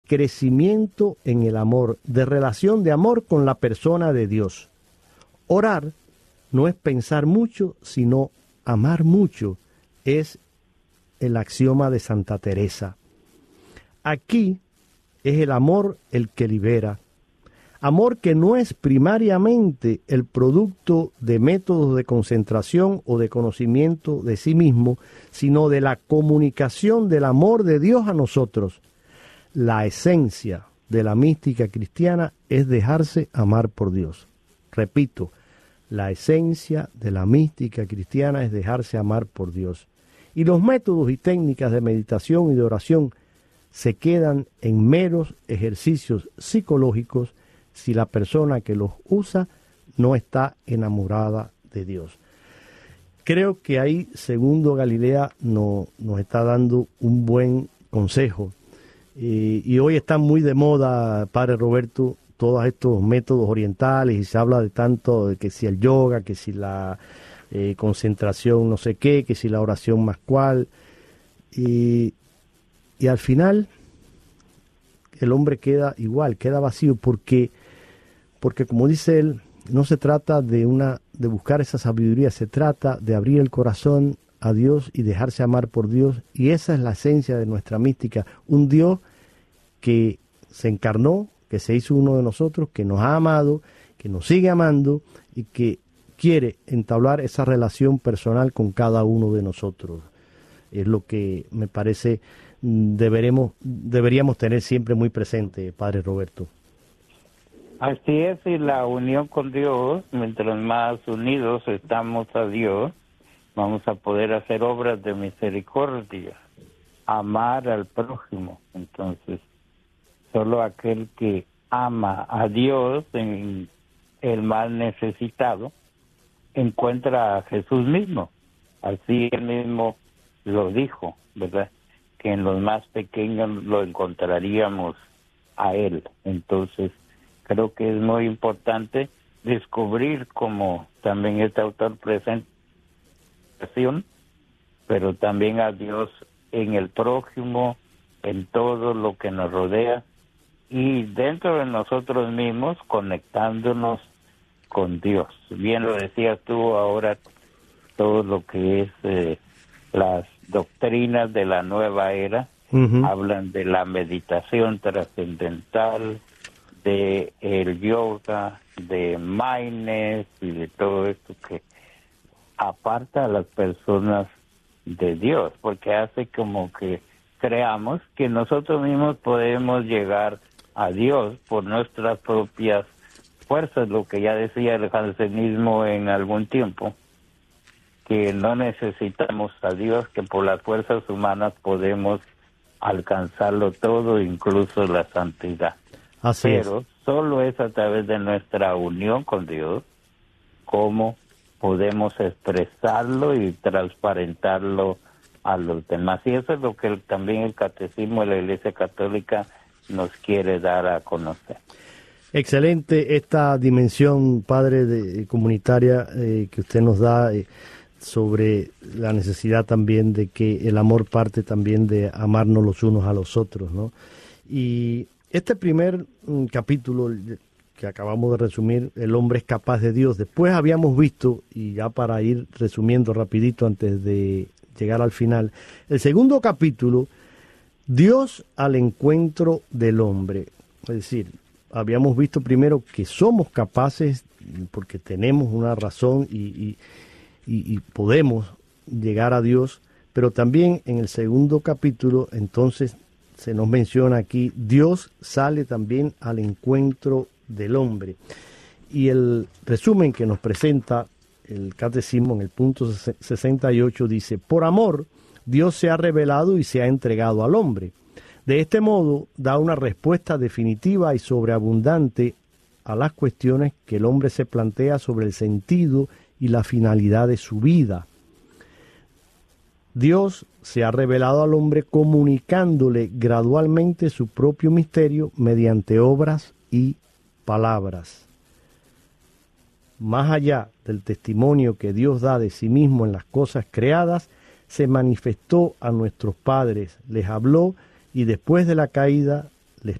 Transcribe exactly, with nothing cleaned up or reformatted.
crecimiento en el amor, de relación de amor con la persona de Dios. Orar no es pensar mucho, sino amar mucho. Es el axioma de Santa Teresa. Aquí es el amor el que libera. Amor que no es primariamente el producto de métodos de concentración o de conocimiento de sí mismo, sino de la comunicación del amor de Dios a nosotros. La esencia de la mística cristiana es dejarse amar por Dios. Repito, la esencia de la mística cristiana es dejarse amar por Dios. Y los métodos y técnicas de meditación y de oración se quedan en meros ejercicios psicológicos si la persona que los usa no está enamorada de Dios. Creo que ahí Segundo Galilea no, nos está dando un buen consejo. Eh, y hoy están muy de moda, Padre Roberto, todos estos métodos orientales, y se habla de tanto de que si el yoga, que si la eh, concentración no sé qué, que si la oración más cual. Y, y al final el hombre queda igual, queda vacío, porque, porque como dice él, no se trata de, una, de buscar esa sabiduría, se trata de abrir el corazón a Dios y dejarse amar por Dios, y esa es la esencia de nuestra mística, un Dios que se encarnó, que se hizo uno de nosotros, que nos ha amado, que nos sigue amando y que quiere entablar esa relación personal con cada uno de nosotros. Es lo que me parece deberemos, deberíamos tener siempre muy presente, Padre Roberto. Así es, y la unión con Dios, mientras más unidos estamos a Dios, vamos a poder hacer obras de misericordia, amar al prójimo. Entonces, solo aquel que ama a Dios, en el más necesitado, encuentra a Jesús mismo. Así él mismo lo dijo, ¿verdad? Que en los más pequeños lo encontraríamos a él. Entonces, creo que es muy importante descubrir, como también este autor presenta, pero también a Dios en el prójimo, en todo lo que nos rodea, y dentro de nosotros mismos, conectándonos con Dios. Bien lo decías tú ahora, todo lo que es eh, las doctrinas de la nueva era, uh-huh. hablan de la meditación trascendental, de el yoga, de mindfulness y de todo esto que aparta a las personas de Dios, porque hace como que creamos que nosotros mismos podemos llegar a Dios por nuestras propias fuerzas, lo que ya decía el jansenismo en algún tiempo, que no necesitamos a Dios, que por las fuerzas humanas podemos alcanzarlo todo, incluso la santidad. Así Pero es. Solo es a través de nuestra unión con Dios cómo podemos expresarlo y transparentarlo a los demás. Y eso es lo que también el Catecismo de la Iglesia Católica nos quiere dar a conocer. Excelente esta dimensión, Padre, de, comunitaria eh, que usted nos da eh, sobre la necesidad también de que el amor parte también de amarnos los unos a los otros, ¿no? Y este primer mm, capítulo que acabamos de resumir, el hombre es capaz de Dios. Después habíamos visto, y ya para ir resumiendo rapidito antes de llegar al final, el segundo capítulo, Dios al encuentro del hombre. Es decir, habíamos visto primero que somos capaces, porque tenemos una razón y, y, y, y podemos llegar a Dios, pero también en el segundo capítulo, entonces, se nos menciona aquí, Dios sale también al encuentro del hombre. Y el resumen que nos presenta el Catecismo en el punto sesenta y ocho dice, por amor, Dios se ha revelado y se ha entregado al hombre. De este modo, da una respuesta definitiva y sobreabundante a las cuestiones que el hombre se plantea sobre el sentido y la finalidad de su vida. Dios se ha revelado al hombre comunicándole gradualmente su propio misterio mediante obras y palabras. Más allá del testimonio que Dios da de sí mismo en las cosas creadas, se manifestó a nuestros padres, les habló y después de la caída